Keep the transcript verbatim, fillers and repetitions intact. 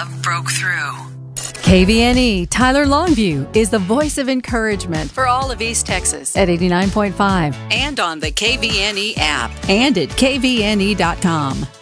love broke through. K V N E Tyler Longview is the voice of encouragement For all of East Texas at eighty-nine point five and on the K V N E app. and at K V N E dot com.